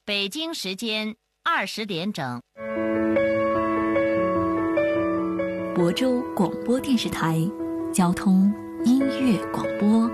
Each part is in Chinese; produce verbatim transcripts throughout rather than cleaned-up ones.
北京时间二十点整。 亳州广播电视台交通音乐广播。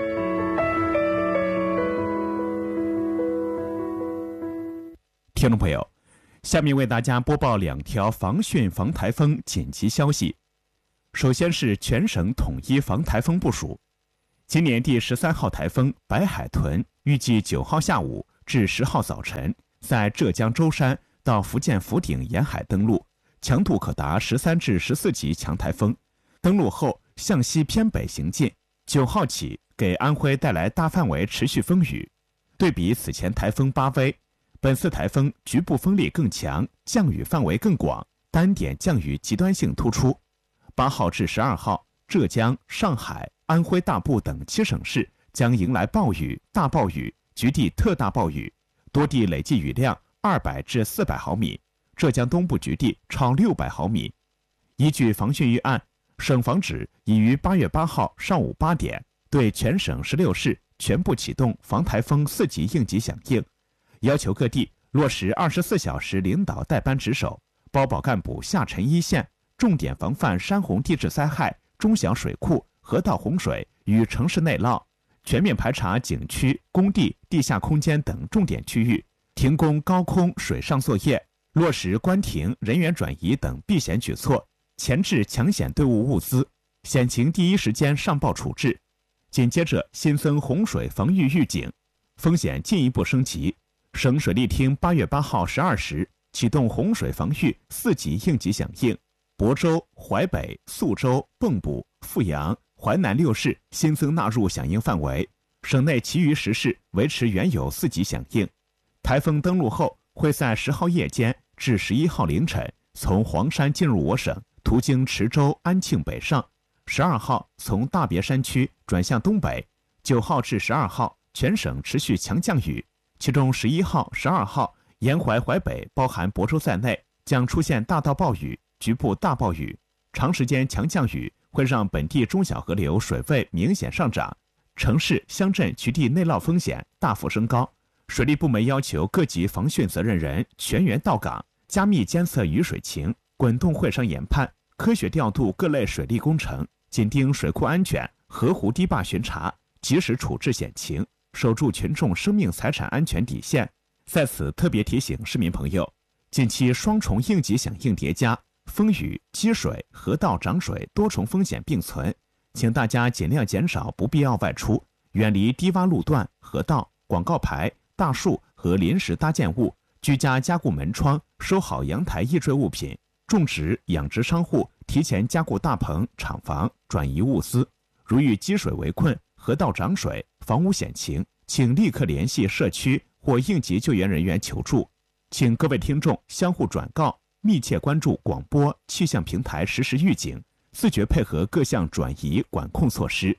听众朋友，下面为大家播报两条防汛防台风紧急消息。首先是全省统一防台风部署，今年第十三号台风白海豚预计九号下午至十号早晨在浙江舟山到福建福鼎沿海登陆，强度可达十三至十四级强台风。登陆后向西偏北行进，九号起给安徽带来大范围持续风雨。对比此前台风巴威，本次台风局部风力更强，降雨范围更广，单点降雨极端性突出。八号至十二号，浙江、上海、安徽大部等七省市将迎来暴雨、大暴雨、局地特大暴雨，多地累计雨量二百至四百毫米，浙江东部局地超六百毫米。依据防汛预案，省防指已于八月八号上午八点对全省十六市全部启动防台风四级应急响应，要求各地落实二十四小时领导带班值守，包保干部下沉一线，重点防范山洪地质灾害、中小水库、河道洪水与城市内涝，全面排查景区、工地、地下空间等重点区域，停工高空水上作业，落实关停、人员转移等避险举措，前置抢险队伍物资，险情第一时间上报处置。紧接着新增洪水防御预警，风险进一步升级。省水利厅八月八号十二时启动洪水防御四级应急响应，亳州、淮北、宿州、蚌埠、阜阳、淮南六市新增纳入响应范围，省内其余十市维持原有四级响应。台风登陆后会在十号夜间至十一号凌晨从黄山进入我省，途经池州、安庆北上，十二号从大别山区转向东北，九号至十二号全省持续强降雨，其中十一号、十二号沿淮淮北包含亳州在内将出现大到暴雨、局部大暴雨。长时间强降雨会让本地中小河流水位明显上涨，城市、乡镇局地内涝风险大幅升高。水利部门要求各级防汛责任人全员到岗，加密监测雨水情，滚动会商研判，科学调度各类水利工程，紧盯水库安全，河湖堤坝巡查，及时处置险情，守住群众生命财产安全底线。在此特别提醒市民朋友，近期双重应急响应叠加，风雨、积水、河道涨水多重风险并存，请大家尽量减少不必要外出，远离低洼路段、河道、广告牌、大树和临时搭建物，居家加固门窗，收好阳台易坠物品，种植、养殖商户提前加固大棚、厂房，转移物资。如遇积水围困、河道涨水、房屋险情，请立刻联系社区或应急救援人员求助。请各位听众相互转告，密切关注广播、气象平台实时预警，自觉配合各项转移管控措施。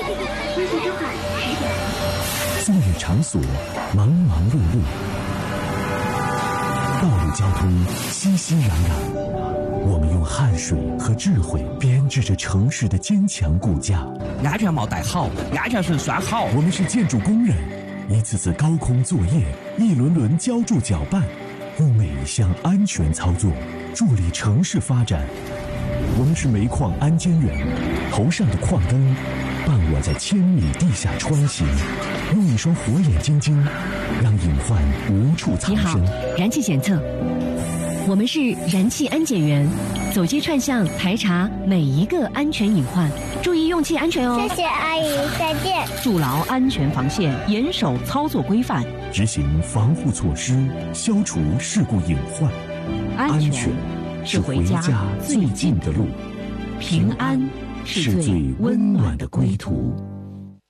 作业场所忙忙碌碌，道路交通熙熙攘攘，我们用汗水和智慧编织着城市的坚强骨架。 安全帽戴好，安全绳拴好。 我们是建筑工人，一次次高空作业，一轮轮浇筑搅拌，用每一项安全操作助力城市发展。我们是煤矿安监员，头上的矿灯伴我在千米地下穿行，用一双火眼金睛让隐患无处藏身。 你好，燃气检测，我们是燃气安检员，走街串巷排查每一个安全隐患，注意用气安全哦。 谢谢阿姨，再见。 筑牢安全防线，严守操作规范， 执行防护措施，消除事故隐患。 安全是回家最近的路，平安是最温暖的归途。